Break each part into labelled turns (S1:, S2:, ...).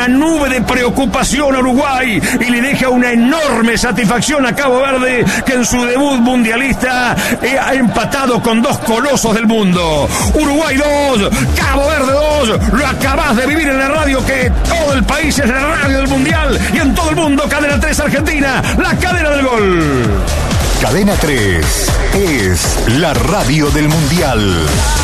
S1: nube de preocupación a Uruguay y le deja una enorme satisfacción a Cabo Verde, que en su debut mundialista ha empatado con dos colosos del mundo. Uruguay 2, Cabo Verde 2. Lo acabás de vivir en la radio, que todo el país es la radio del mundial, y en todo el mundo Cadena 3 Argentina, la cadena del gol.
S2: Cadena 3 es la radio del mundial.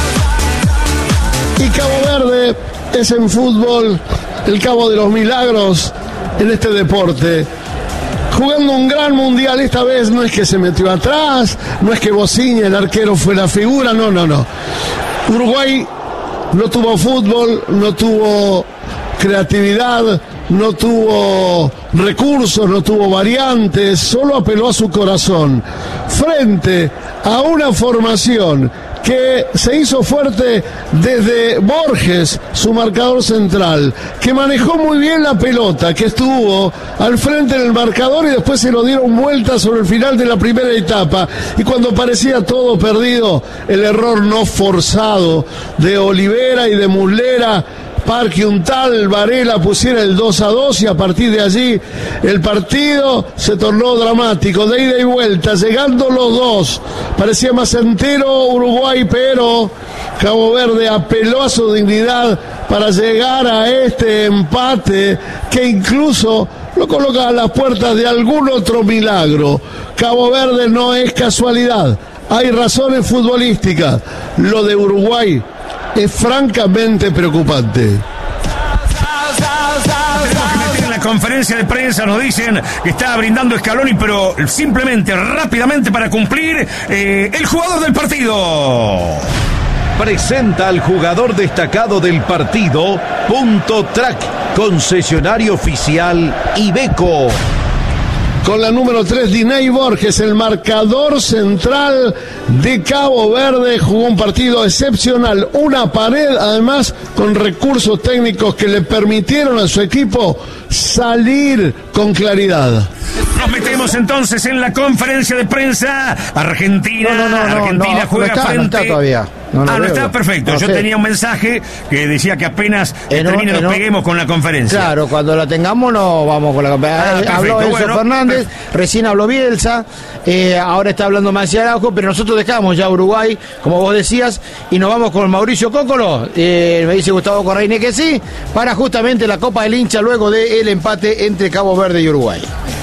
S3: Y Cabo Verde es en fútbol el Cabo de los Milagros en este deporte. Jugando un gran mundial, esta vez no es que se metió atrás, no es que Bociña, el arquero, fue la figura, no. Uruguay no tuvo fútbol, no tuvo creatividad, no tuvo recursos, no tuvo variantes, solo apeló a su corazón. Frente a una formación que se hizo fuerte desde Borges, su marcador central, que manejó muy bien la pelota, que estuvo al frente del marcador y después se lo dieron vuelta sobre el final de la primera etapa, y cuando parecía todo perdido, el error no forzado de Olivera y de Muslera para que un tal Varela pusiera el 2-2, y a partir de allí el partido se tornó dramático, de ida y vuelta, llegando los dos. Parecía más entero Uruguay, pero Cabo Verde apeló a su dignidad para llegar a este empate que incluso lo coloca a las puertas de algún otro milagro. Cabo Verde no es casualidad, hay razones futbolísticas. Lo de Uruguay es francamente preocupante.
S1: En la conferencia de prensa nos dicen que está brindando Scaloni, pero simplemente, rápidamente, para cumplir, el jugador del partido.
S4: Presenta al jugador destacado del partido, Punto Track, concesionario oficial Iveco.
S3: Con la número 3, Diney Borges, el marcador central de Cabo Verde, jugó un partido excepcional, una pared, además con recursos técnicos que le permitieron a su equipo salir con claridad.
S1: Nos metemos entonces en la conferencia de prensa. Argentina juega frente.
S5: No está todavía.
S1: No está, perfecto. Yo tenía un mensaje que decía que apenas termine nos peguemos con la conferencia.
S5: Claro, cuando la tengamos nos vamos con la conferencia. Habló Enzo Fernández, recién habló Bielsa, ahora está hablando Maciel Araujo, pero nosotros dejamos ya Uruguay, como vos decías, y nos vamos con Mauricio Cócolo, me dice Gustavo Correine que sí, para justamente la Copa del Hincha luego del empate entre Cabo Verde y Uruguay.